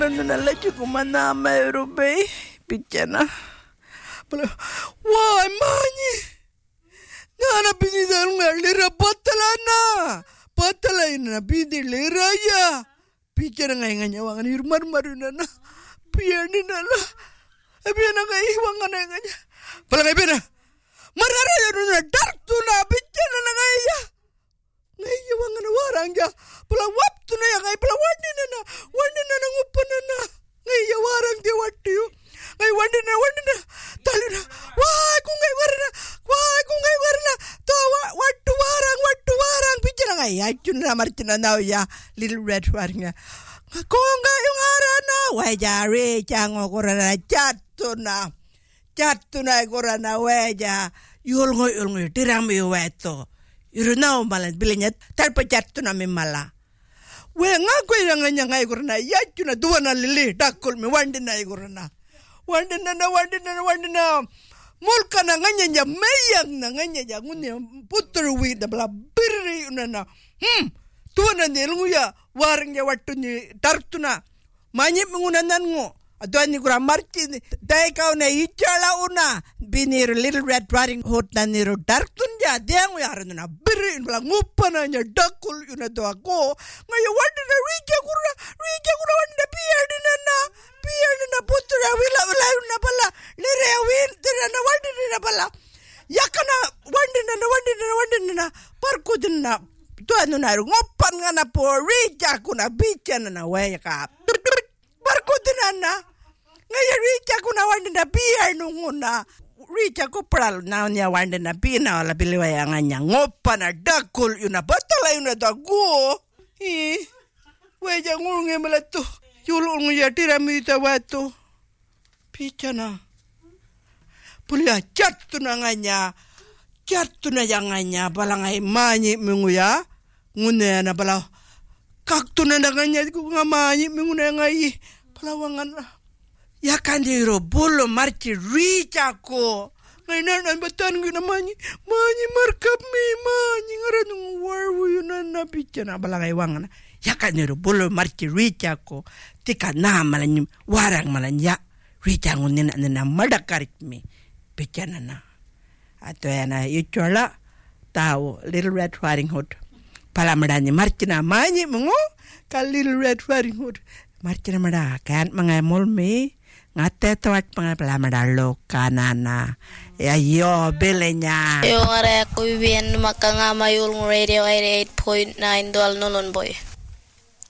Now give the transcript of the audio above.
Nalagyo ko manamay rubay. Pichana. Why, mani? Nana pinidal nga lira patala na. Patala na pidi lira ya. Pichana nga nga niya wangan hirmar-maru na na. Piyani na na. Piyana nga iwangan na nga niya. Pala nga piyana. Mararaya na dark to na. Pichana na nga iya. Ngayon wangan na warang ya. Pala wap to na ya. Pala wadi na na. Wadi na ngupan na na. Ngayon warang di wadi yun. Ngayon wadi na. Tali na. Wah, kung ngayon warang. Tawa, wadu warang. Pichana nga iya. Yun na martina na ya. Little red warang ya. Kung ngayon warang na. Wajari, chango korana. Chatu na korana. Waja. Yulngoy. Tirang mo yung weto. Irunaw malan bilinya talpa jattu na mimala. We nga ko yang nya ngai korna ya tuna duwa na lili dakul mi wandi na korna. Wandi na. Mulka na nganya nya meyang na nganya ja ngunnya putur wi da bla birri unana. Tuwa na nelngu ya warang ya wattu ni tartuna. Manyip mengunanan ngo. Aduan ni kura marci dai kau na ichala una binir Little Red Riding Hood na niro dark tun ja diang ya haran na birin bla ngupana nya dakul yuna do ako ngaya wadi na rija kura wanda pier na putra wila na pala lire win na wadi na pala yakana wandi na parku na tuan na ngopan ngana po rija kuna bicha na waya ka parku na ngaya richa kuna wanda na pia nunguna richa ko pral na nya wanda na pina wala biliwa ya nganya ngopa na dakul yuna batala yuna dago weja ngulunge meletu yulung ya tiramita watu pichana pulia chattu na nganya balangai manyi menguya ngune na bala kaktu na nganya ku ngamanyi mengune ngai palawangan ya kan diro bolo marci richa ko ngayon na batan gina manyi markap mi manyi ngaranung warwu yuna picha na balangay wangan ya kan diro bolo marci richa ko tika na malan warang malan ya richa ngunin na madakarit mi picha na ato yana yuchola tao Little Red Riding Hood palamadani marci na manyi mungo ka Little Red Riding Hood marci na mada kan mangamol mi ngate tawat pangapalamadalo kanana ya yo belenya yo ngare ko bien makanga mayul radio 88.9 dol nonon boy